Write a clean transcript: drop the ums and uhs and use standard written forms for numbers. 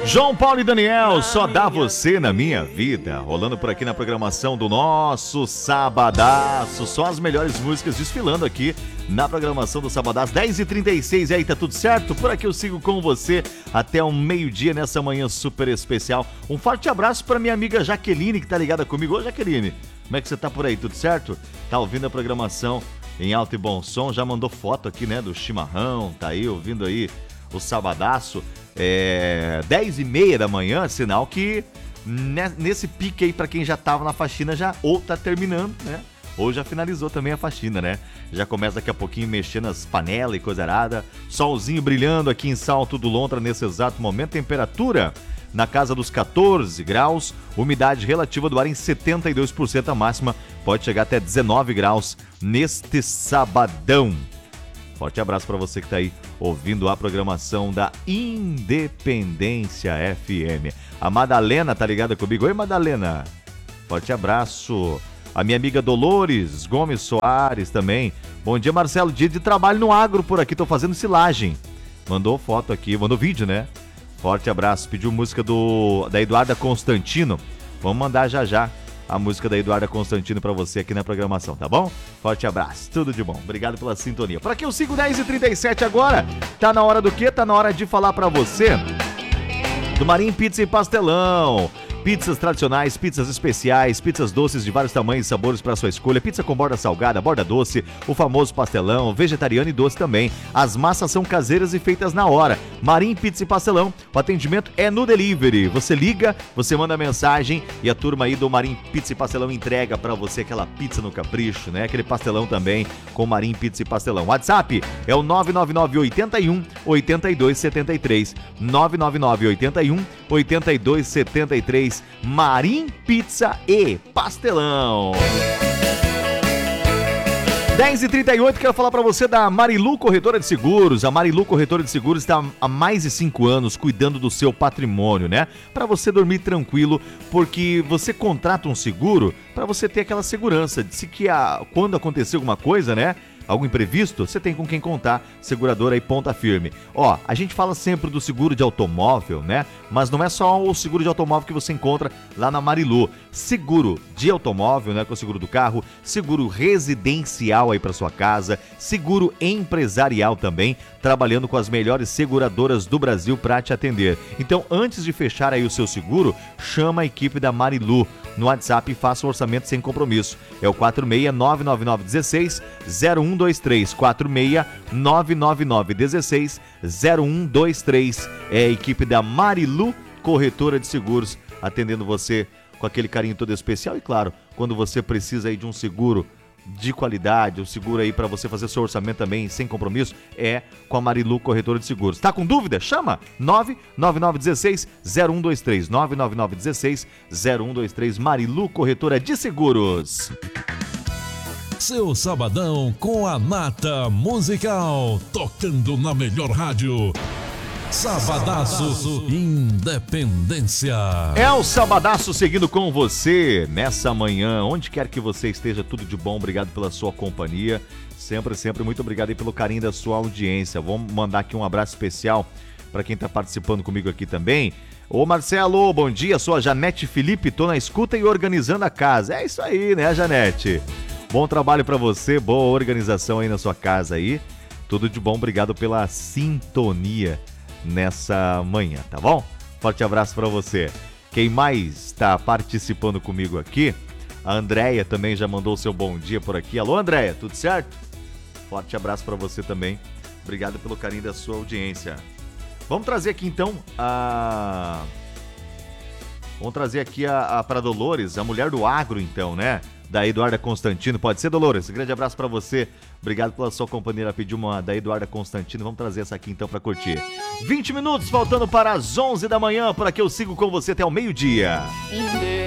João Paulo e Daniel, só dá você na minha vida. Rolando por aqui na programação do nosso Sabadaço. Só as melhores músicas desfilando aqui na programação do Sabadaço. 10h36, e aí, tá tudo certo? Por aqui eu sigo com você até o meio-dia nessa manhã super especial. Um forte abraço para minha amiga Jaqueline, que tá ligada comigo. Ô, Jaqueline, como é que você tá por aí? Tudo certo? Tá ouvindo a programação em alto e bom som? Já mandou foto aqui, né, do chimarrão. Tá aí ouvindo aí o Sabadaço. 10h30 da manhã, sinal que nesse pique aí pra quem já tava na faxina já ou tá terminando, né? Ou já finalizou também a faxina, né? Já começa daqui a pouquinho mexendo nas panelas e coisa arada. Solzinho brilhando aqui em Salto do Lontra nesse exato momento. Temperatura na casa dos 14 graus. Umidade relativa do ar em 72%. A máxima pode chegar até 19 graus neste sabadão. Forte abraço para você que tá aí ouvindo a programação da Independência FM. A Madalena tá ligada comigo. Oi, Madalena. Forte abraço. A minha amiga Dolores Gomes Soares também. Bom dia, Marcelo. Dia de trabalho no agro por aqui. Tô fazendo silagem. Mandou foto aqui, mandou vídeo, né? Forte abraço. Pediu música da Eduarda Constantino. Vamos mandar já a música da Eduarda Constantino pra você aqui na programação, tá bom? Forte abraço, tudo de bom. Obrigado pela sintonia. Por aqui eu sigo 10h37 agora. Tá na hora do quê? Tá na hora de falar pra você do Marim Pizza e Pastelão. Pizzas tradicionais, pizzas especiais, pizzas doces de vários tamanhos e sabores para sua escolha. Pizza com borda salgada, borda doce, o famoso pastelão, vegetariano e doce também. As massas são caseiras e feitas na hora. Marim Pizza e Pastelão, o atendimento é no delivery. Você liga, você manda mensagem e a turma aí do Marim Pizza e Pastelão entrega para você aquela pizza no capricho, né? Aquele pastelão também com Marim Pizza e Pastelão. WhatsApp é o 999-81-8273. 999-81-8273. Marim Pizza e Pastelão. 10h38, quero falar para você da Marilu Corretora de Seguros. A Marilu Corretora de Seguros está há mais de 5 anos cuidando do seu patrimônio, né? Para você dormir tranquilo, porque você contrata um seguro para você ter aquela segurança de que quando acontecer alguma coisa, né? Algum imprevisto, você tem com quem contar, seguradora aí Ponta Firme. Ó, a gente fala sempre do seguro de automóvel, né? Mas não é só o seguro de automóvel que você encontra lá na Marilu. Seguro de automóvel, né? Com o seguro do carro, seguro residencial aí para sua casa, seguro empresarial também, trabalhando com as melhores seguradoras do Brasil para te atender. Então, antes de fechar aí o seu seguro, chama a equipe da Marilu no WhatsApp e faça um orçamento sem compromisso. É o 46999160123, 46999160123. É a equipe da Marilu Corretora de Seguros, atendendo você com aquele carinho todo especial. E claro, quando você precisa aí de um seguro de qualidade, um seguro aí para você fazer seu orçamento também sem compromisso, é com a Marilu Corretora de Seguros. Tá com dúvida? Chama 999160123, 999160123, Marilu Corretora de Seguros. Seu sabadão com a nata musical, tocando na melhor rádio. Sabadaço Independência. É o Sabadaço seguindo com você nessa manhã, onde quer que você esteja, tudo de bom. Obrigado pela sua companhia, sempre muito obrigado aí pelo carinho da sua audiência. Vamos mandar aqui um abraço especial para quem está participando comigo aqui também. Ô Marcelo, bom dia, sou a Janete Felipe, tô na escuta e organizando a casa. É isso aí, né, Janete? Bom trabalho para você, boa organização aí na sua casa aí. Tudo de bom, obrigado pela sintonia nessa manhã, tá bom? Forte abraço pra você. Quem mais está participando comigo aqui? A Andréia também já mandou o seu bom dia por aqui. Alô, Andréia, tudo certo? Forte abraço pra você também. Obrigado pelo carinho da sua audiência. Vamos trazer aqui então Vamos trazer aqui pra Dolores, a mulher do agro então, né? Da Eduarda Constantino. Pode ser, Dolores? Um grande abraço pra você. Obrigado pela sua companhia. Ela pediu uma da Eduarda Constantino. Vamos trazer essa aqui então pra curtir. 20 minutos faltando para as 11 da manhã. Por aqui eu sigo com você até o meio-dia.